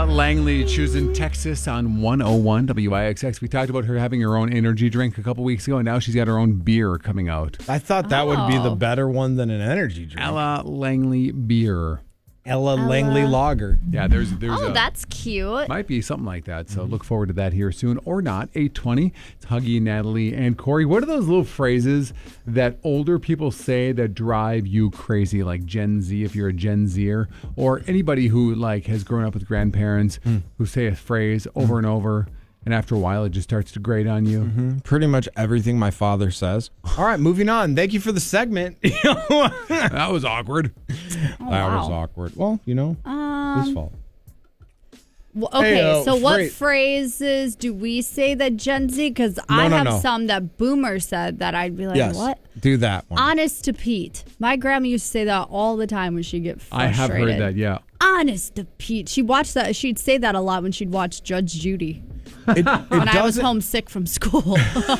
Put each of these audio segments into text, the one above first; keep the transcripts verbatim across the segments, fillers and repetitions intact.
Langley choosing Texas on one oh one W I X X. We talked about her having her own energy drink a couple weeks ago, and now she's got her own beer coming out. I thought that Oh. would be the better one than an energy drink. Ella Langley Beer. Ella, Ella. Langley Lager. Yeah, there's there's Oh, a, that's cute. might be something like that. So look forward to that here soon, or not. eight twenty. It's Huggy, Natalie, and Corey. What are those little phrases that older people say that drive you crazy, like Gen Z, if you're a Gen Zer, or anybody who like has grown up with grandparents Mm. who say a phrase over and over, and after a while it just starts to grate on you? Mm-hmm. Pretty much everything my father says. All right, moving on. Thank you for the segment. That was awkward. Oh, that wow. was awkward. Well, you know, Um, his fault. Well, okay, Hey, uh, so what Fra- phrases do we say that Gen Z? Because I no, have no. some that Boomer said that I'd be like, Yes, what? do that one. Honest to Pete. My grandma used to say that all the time when she'd get I frustrated. have heard that, yeah. Honest to Pete. She watched that. She'd say that a lot when she'd watch Judge Judy. It, it When I was doesn't- homesick from school.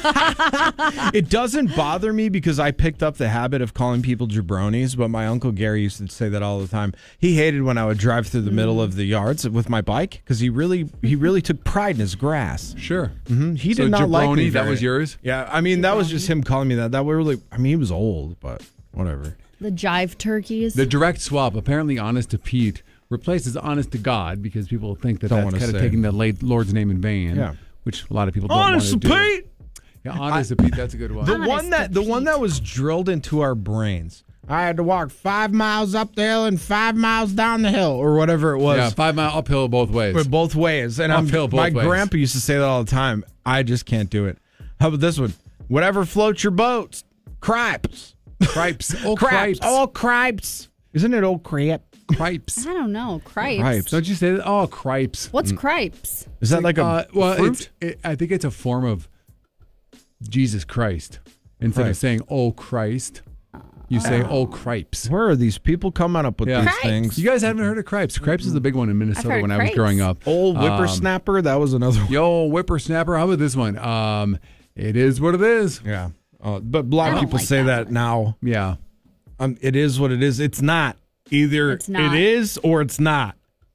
It doesn't bother me because I picked up the habit of calling people jabronis, but my Uncle Gary used to say that all the time. He hated when I would drive through the middle of the yards with my bike because he really he really took pride in his grass. Sure. hmm He did So not like jabroni, me. that very- was yours? Yeah, I mean that was just him calling me that. That was really. I mean he was old, but whatever. The jive turkeys. The direct swap, apparently honest to Pete, replaces honest to God because people think that Don't that's wanna kind of say. taking the late Lord's name in vain. Yeah. Which a lot of people don't want Honest to to do. Pete. Yeah, honest to Pete, that's a good one. The Honest one to that the one Pete. that was drilled into our brains. I had to walk five miles up the hill and five miles down the hill, or whatever it was. Yeah, five mile uphill both ways. But both ways. And I'm, Uphill both my ways. grandpa used to say that all the time. I just can't do it. How about this one? Whatever floats your boats. Cripes. Cripes. Oh, Cripes. cripes. Oh, cripes. Isn't it old crap? Cripes. I don't know. Cripes. Cripes. Don't you say that? Oh, cripes. What's cripes? Is that like a Uh, well, fruit? it's, it, I think it's a form of Jesus Christ. Instead Right. of saying, oh, Christ, you say, oh, cripes. Where are these people coming up with Yeah. these Cripes. things? You guys haven't heard of cripes. Cripes is the big one in Minnesota heard when I was crepes. growing up. Old Um, whippersnapper? That was another one. Yo, whippersnapper. How about this one? Um, it is what it is. Yeah. Uh, but a lot I of don't people like say that that now. Yeah. Um, it is what it is. It's not. Either It's not. it is or it's not.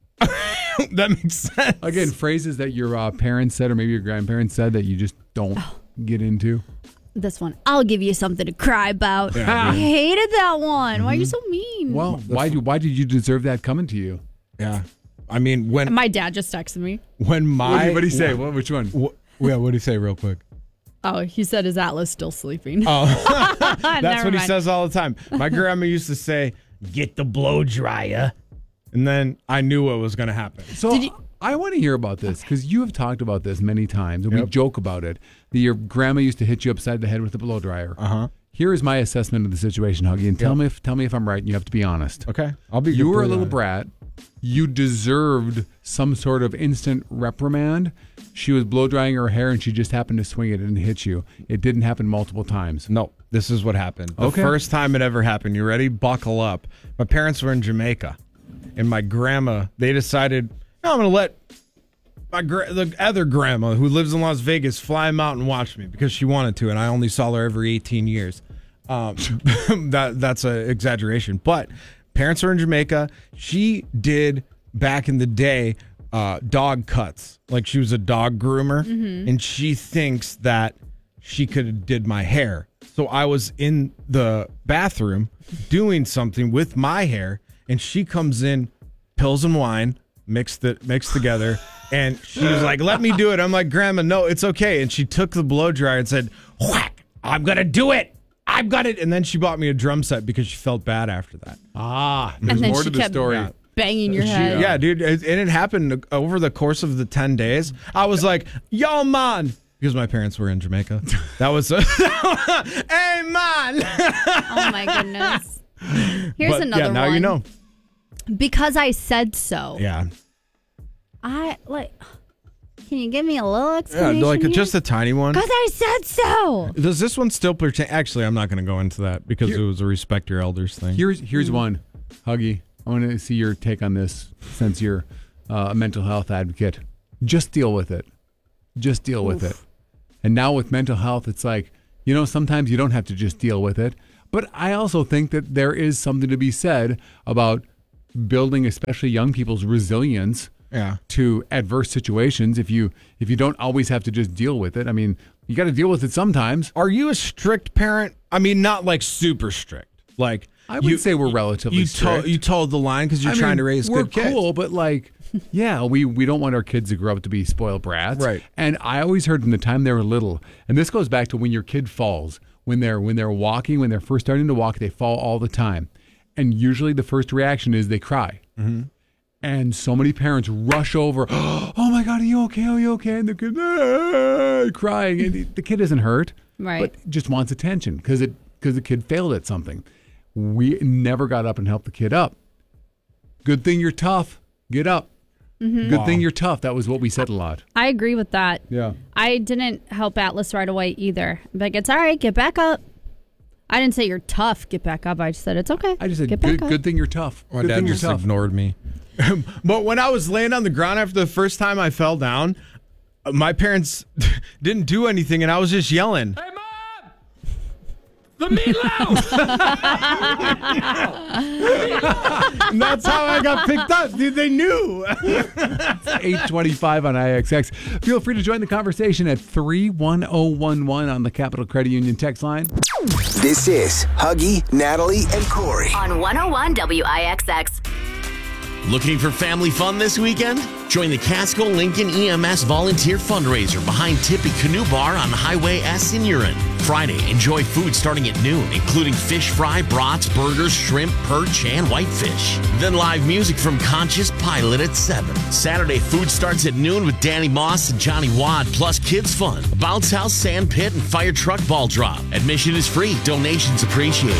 That makes sense. Again, phrases that your uh, parents said or maybe your grandparents said that you just don't get into. This one. I'll give you something to cry about. Yeah, I hated that one. Why are you so mean? Well, why do why did you deserve that coming to you? Yeah. I mean, when My dad just texted me. when What my did what did he say? What, which one? Wh- yeah, what did he say, real quick? Oh, he said his Atlas still sleeping. Oh, that's Never what he mind. says all the time. My grandma used to say, "Get the blow dryer," and then I knew what was going to happen. So Did you- I want to hear about this because you have talked about this many times, and we Yep. joke about it. That your grandma used to hit you upside the head with a blow dryer. Uh huh. Here is my assessment of the situation, Huggy, and tell Yep. me if tell me if I'm right. And you have to be honest. Okay, I'll be. You were a good little at it. brat. You deserved some sort of instant reprimand. She was blow drying her hair, and she just happened to swing it and hit you. It didn't happen multiple times. No, this is what happened. The Okay. first time it ever happened. You ready? Buckle up. My parents were in Jamaica, and my grandma. They decided, no, I'm going to let my gra- the other grandma who lives in Las Vegas fly him out and watch me because she wanted to, and I only saw her every eighteen years. Um, that that's an exaggeration, but parents were in Jamaica. She did back in the day uh, dog cuts, like she was a dog groomer, and she thinks that she could have did my hair. So I was in the bathroom doing something with my hair, and she comes in, pills and wine mixed it mixed together, and she was like, "Let me do it." I'm like, "Grandma, no, it's okay." And she took the blow dryer and said, "Whack! I'm gonna do it. I've got it." And then she bought me a drum set because she felt bad after that. Ah, And there's then more she to the kept story. Yeah. banging your She- head. yeah, dude, it- and it happened over the course of the ten days. I was like, "Yo, man," because my parents were in Jamaica. That was, a, "Hey, man." Oh my goodness. Here's But, another yeah, now one. you know. Because I said so. Yeah, I like. Can you give me a little yeah, explanation? like here? just a tiny one. Because I said so. Does this one still pertain? Actually, I'm not going to go into that because Here- it was a respect your elders thing. Here's here's Mm. one, Huggy. I want to see your take on this since you're uh, a mental health advocate. Just deal with it. Just deal with it. And now with mental health, it's like, you know, sometimes you don't have to just deal with it. But I also think that there is something to be said about building, especially young people's resilience Yeah. to adverse situations if you if you don't always have to just deal with it. I mean, you got to deal with it sometimes. Are you a strict parent? I mean, not like super strict. Like I would you, say we're relatively you strict. To, you told the line because you're I trying mean, to raise we're good kids. cool, but like, yeah, we, we don't want our kids to grow up to be spoiled brats. Right. And I always heard from the time they were little, and this goes back to when your kid falls, when they're when they're walking, when they're first starting to walk, they fall all the time, and usually the first reaction is they cry. Mm-hmm. And so many parents rush over. Oh my God, are you okay? Are you okay? And the kid ah, crying, and the, the kid isn't hurt, Right. but just wants attention because it because the kid failed at something. We never got up and helped the kid up. Good thing you're tough. Get up. Mm-hmm. Good Wow. thing you're tough. That was what we said a lot. I agree with that. Yeah. I didn't help Atlas right away either. I'm like, it's all right, get back up. I didn't say you're tough, get back up. I just said it's okay. I just said get back good. up. Good thing you're tough. My good dad thing just you're tough. ignored me. But when I was laying on the ground after the first time I fell down, my parents didn't do anything, and I was just yelling. Hey, Mom! The meatloaf! And that's how I got picked up. Dude, they knew. eight twenty-five on I X X. Feel free to join the conversation at three one zero one one on the Capital Credit Union text line. This is Huggy, Natalie, and Corey. On one oh one W I X X. Looking for family fun this weekend? Join the Casco Lincoln E M S volunteer fundraiser behind Tippy Canoe Bar on Highway S in Urin. Friday, enjoy food starting at noon, including fish fry, brats, burgers, shrimp, perch, and whitefish. Then live music from Conscious Pilot at seven. Saturday, food starts at noon with Danny Moss and Johnny Wad, plus kids fun, a bounce house, sand pit, and fire truck ball drop. Admission is free. Donations appreciated.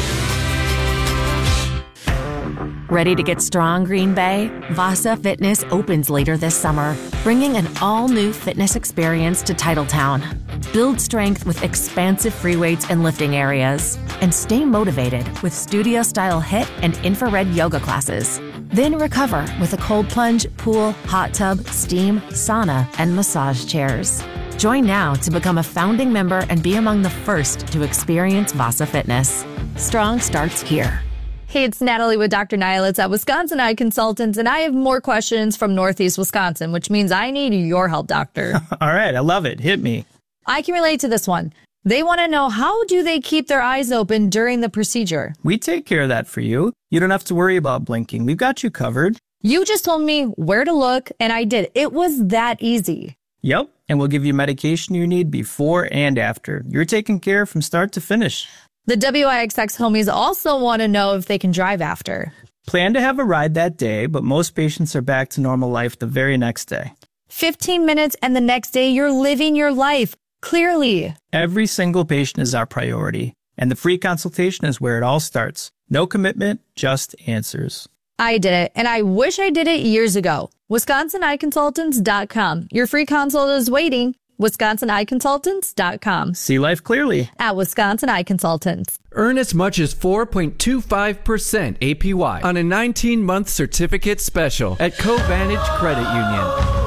Ready to get strong, Green Bay? Vasa Fitness opens later this summer, bringing an all-new fitness experience to Titletown. Build strength with expansive free weights and lifting areas, and stay motivated with studio-style HIIT and infrared yoga classes. Then recover with a cold plunge, pool, hot tub, steam, sauna, and massage chairs. Join now to become a founding member and be among the first to experience Vasa Fitness. Strong starts here. Hey, it's Natalie with Doctor Niles at Wisconsin Eye Consultants, and I have more questions from Northeast Wisconsin, which means I need your help, doctor. All right, I love it. Hit me. I can relate to this one. They want to know, how do they keep their eyes open during the procedure? We take care of that for you. You don't have to worry about blinking. We've got you covered. You just told me where to look, and I did. It was that easy. Yep, and we'll give you medication you need before and after. You're taken care of from start to finish. The W I X X homies also want to know if they can drive after. Plan to have a ride that day, but most patients are back to normal life the very next day. fifteen minutes and the next day you're living your life. Clearly. Every single patient is our priority, and the free consultation is where it all starts. No commitment, just answers. I did it, and I wish I did it years ago. Wisconsin Eye Consultants dot com. Your free consult is waiting. Wisconsin Eye Consultants dot com. See life clearly at Wisconsin Eye Consultants. Earn as much as four point two five percent A P Y on a nineteen-month certificate special at Covantage Credit Union.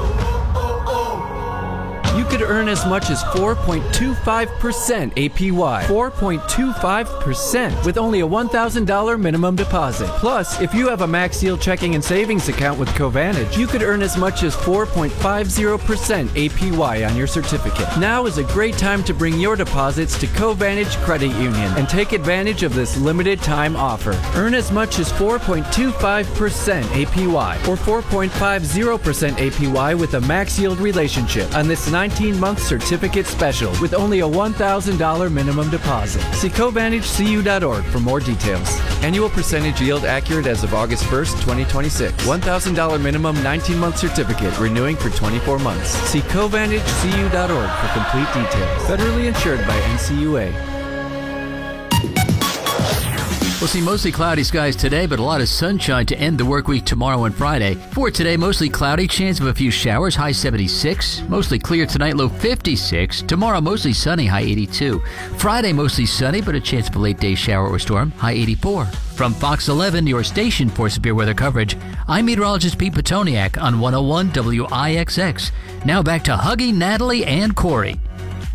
You could earn as much as four point two five percent A P Y. four point two five percent with only a one thousand dollars minimum deposit. Plus, if you have a Max Yield checking and savings account with Covantage, you could earn as much as four point five zero percent A P Y on your certificate. Now is a great time to bring your deposits to Covantage Credit Union and take advantage of this limited time offer. Earn as much as four point two five percent A P Y or four point five zero percent A P Y with a Max Yield relationship on this nineteen-month certificate special with only a one thousand dollars minimum deposit. See Covantage C U dot org for more details. Annual percentage yield accurate as of August first, twenty twenty-six. one thousand dollars minimum nineteen-month certificate renewing for twenty-four months. See Covantage C U dot org for complete details. Federally insured by N C U A. We'll see mostly cloudy skies today, but a lot of sunshine to end the work week tomorrow and Friday. For today, mostly cloudy, chance of a few showers, high seventy-six. Mostly clear tonight, low fifty-six. Tomorrow, mostly sunny, high eighty-two. Friday, mostly sunny, but a chance of a late day shower or storm, high eighty-four. From Fox eleven, your station for severe weather coverage, I'm meteorologist Pete Petoniak on one oh one W I X X. Now back to Huggy, Natalie, and Corey.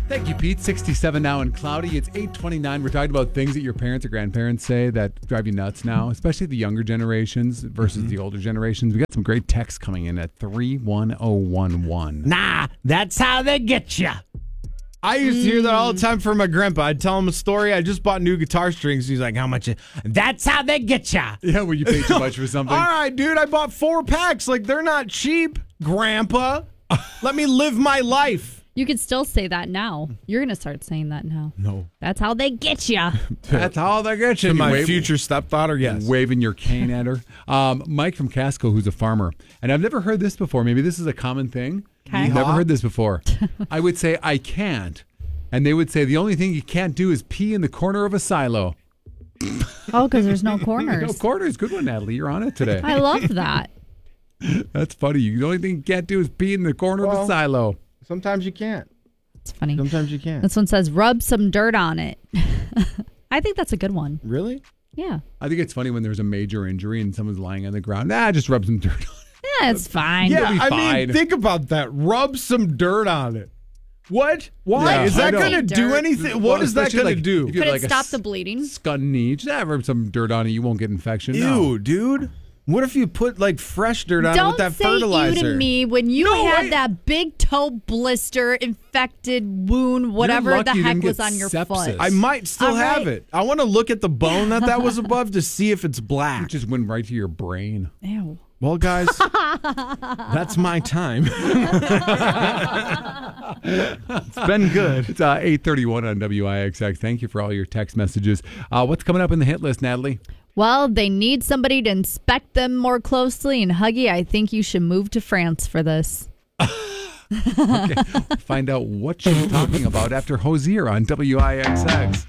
Thank you, Pete. sixty-seven now and cloudy. It's eight twenty-nine. We're talking about things that your parents or grandparents say that drive you nuts now, especially the younger generations versus mm-hmm. the older generations. We got some great texts coming in at three one oh one one. Nah, that's how they get you. I used to hear that all the time from my grandpa. I'd tell him a story. I just bought new guitar strings. He's like, how much? Is... That's how they get you. Yeah, when you pay too much for something. All right, dude, I bought four packs. Like, they're not cheap, Grandpa. Let me live my life. You could still say that now. You're going to start saying that now. No. That's how they get you. That's how they get you. To my wave, future stepdaughter, yes. Waving your cane at her. Um, Mike from Casco, who's a farmer. And I've never heard this before. Maybe this is a common thing. Okay. I've never heard this before. I would say, I can't. And they would say, the only thing you can't do is pee in the corner of a silo. Oh, because there's no corners. No corners. Good one, Natalie. You're on it today. I love that. That's funny. The only thing you can't do is pee in the corner well, of a silo. Sometimes you can't. It's funny. Sometimes you can't. This one says, rub some dirt on it. I think that's a good one. Really? Yeah. I think it's funny when there's a major injury and someone's lying on the ground. Nah, just rub some dirt on it. Yeah, it's fine. Yeah, I fine. mean, think about that. Rub some dirt on it. What? Why? Yeah, is that going to do anything? What well, is that going like, to do? Could like it stop the bleeding? Scun knee. Just have some dirt on it. You won't get infection. Ew, no. dude. What if you put like fresh dirt on Don't it with that say fertilizer? you to me when you No, had I- that big toe blister, infected wound, whatever lucky the you heck didn't was get on your sepsis. foot. I might still All have right. it. I want to look at the bone that that was above to see if it's black. It just went right to your brain. Ew. Well, guys, that's my time. It's been good. It's uh, eight thirty-one on W I X X. Thank you for all your text messages. Uh, what's coming up in the hit list, Natalie? Well, they need somebody to inspect them more closely. And Huggy, I think you should move to France for this. Okay. Find out what she's talking about after Hosier on W I X X.